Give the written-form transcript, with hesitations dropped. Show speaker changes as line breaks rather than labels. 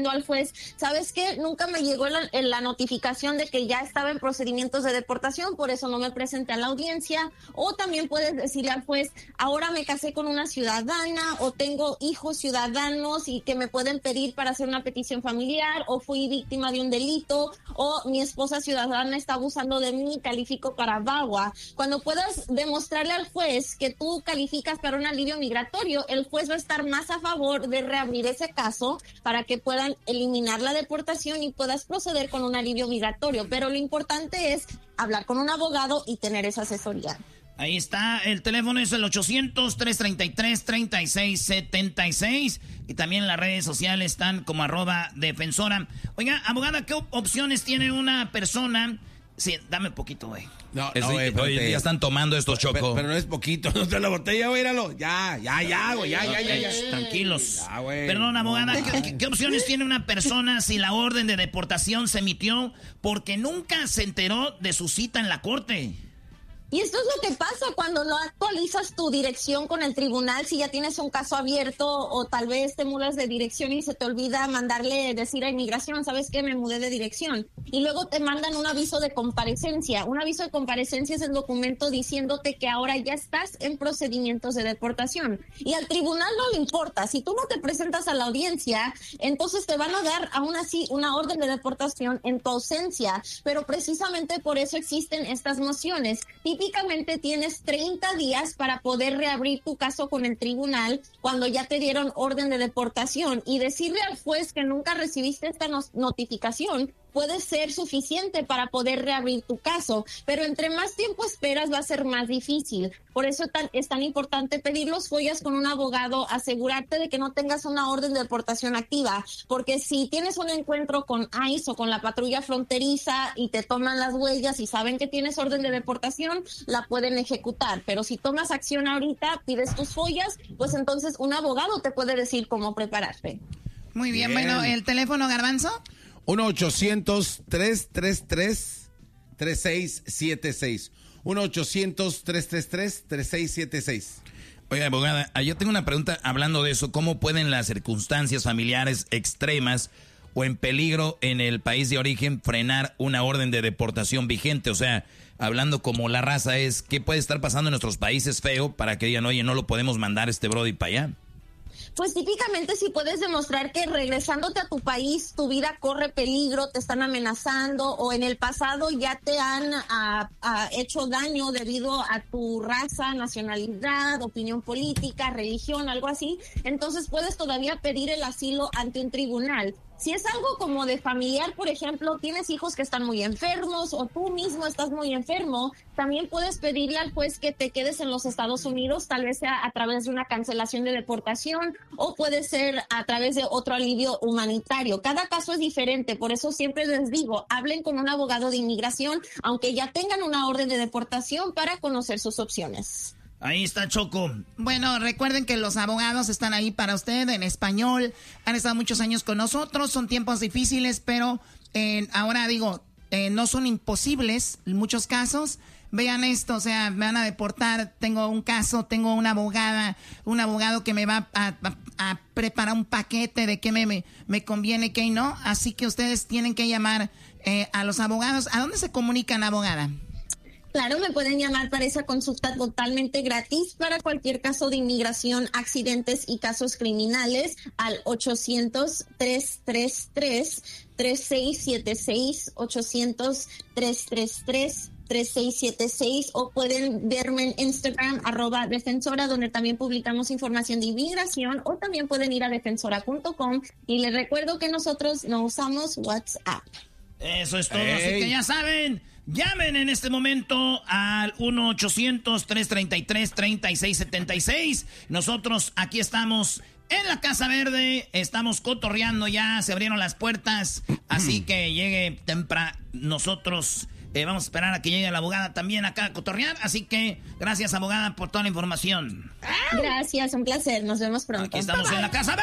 diciendo al juez, ¿sabes qué? Nunca me llegó la notificación de que ya estaba en procedimientos de deportación, por eso no me presenté a la audiencia. O también puedes decirle al juez, ahora me casé con una ciudadana o tengo hijos ciudadanos y que me pueden pedir para hacer una petición familiar, o fui víctima de un delito, o mi esposa ciudadana está abusando de mí, califico para VAWA. Cuando puedas demostrarle al juez que tú calificas para un alivio migratorio, el juez va a estar más a favor de reabrir ese caso para que puedan eliminar la deportación y puedas proceder con un alivio migratorio. Pero lo importante es hablar con un abogado y tener esa asesoría.
Ahí está, el teléfono es el 800-333-3676 y también las redes sociales están como @defensora. Oiga, abogada, ¿qué opciones tiene una persona? Sí, dame poquito, güey.
No,
hoy ya están tomando estos, Choco.
Pero no es poquito, no te la botella, güey, míralo. Ya, güey, ya.
Tranquilos.
Ya, güey.
Perdón, abogada, ¿qué opciones tiene una persona si la orden de deportación se emitió porque nunca se enteró de su cita en la corte?
Y esto es lo que pasa cuando no actualizas tu dirección con el tribunal, si ya tienes un caso abierto o tal vez te mudas de dirección y se te olvida decir a inmigración, ¿sabes qué? Me mudé de dirección. Y luego te mandan un aviso de comparecencia. Un aviso de comparecencia es el documento diciéndote que ahora ya estás en procedimientos de deportación. Y al tribunal no le importa. Si tú no te presentas a la audiencia, entonces te van a dar aún así una orden de deportación en tu ausencia. Pero precisamente por eso existen estas mociones. Típicamente tienes 30 días para poder reabrir tu caso con el tribunal cuando ya te dieron orden de deportación, y decirle al juez que nunca recibiste esta notificación puede ser suficiente para poder reabrir tu caso, pero entre más tiempo esperas va a ser más difícil. Por eso es tan importante pedir los follas con un abogado, asegurarte de que no tengas una orden de deportación activa, porque si tienes un encuentro con ICE o con la patrulla fronteriza y te toman las huellas y saben que tienes orden de deportación, la pueden ejecutar. Pero si tomas acción ahorita, pides tus follas, pues entonces un abogado te puede decir cómo prepararte.
Muy bien. Bueno, ¿el teléfono, Garbanzo?
1-800-333-3676. 1-800-333-3676.
Oiga, abogada, yo tengo una pregunta hablando de eso. ¿Cómo pueden las circunstancias familiares extremas o en peligro en el país de origen frenar una orden de deportación vigente? O sea, hablando como la raza es, ¿qué puede estar pasando en nuestros países feo para que digan, oye, no lo podemos mandar este brody para allá?
Pues típicamente si puedes demostrar que regresándote a tu país tu vida corre peligro, te están amenazando o en el pasado ya te han hecho daño debido a tu raza, nacionalidad, opinión política, religión, algo así, entonces puedes todavía pedir el asilo ante un tribunal. Si es algo como de familiar, por ejemplo, tienes hijos que están muy enfermos o tú mismo estás muy enfermo, también puedes pedirle al juez que te quedes en los Estados Unidos, tal vez sea a través de una cancelación de deportación o puede ser a través de otro alivio humanitario. Cada caso es diferente, por eso siempre les digo, hablen con un abogado de inmigración, aunque ya tengan una orden de deportación, para conocer sus opciones.
Ahí está, Choco.
Bueno, recuerden que los abogados están ahí para usted en español. Han estado muchos años con nosotros. Son tiempos difíciles, pero ahora digo, no son imposibles en muchos casos. Vean esto, o sea, me van a deportar. Tengo un caso, tengo un abogado que me va a preparar un paquete de qué me conviene, qué no. Así que ustedes tienen que llamar a los abogados. ¿A dónde se comunican, abogada?
Claro, me pueden llamar para esa consulta totalmente gratis para cualquier caso de inmigración, accidentes y casos criminales al 800-333-3676, 800-333-3676, o pueden verme en Instagram, @defensora, donde también publicamos información de inmigración, o también pueden ir a defensora.com, y les recuerdo que nosotros no usamos WhatsApp.
Eso es todo, así que ya saben, llamen en este momento al 1-800-333-3676. Nosotros aquí estamos en la Casa Verde, estamos cotorreando ya, se abrieron las puertas, así que llegue temprano. Nosotros vamos a esperar a que llegue la abogada también acá a cotorrear, así que gracias, abogada, por toda la información.
Gracias, un placer, nos vemos pronto.
Aquí estamos en la Casa Verde.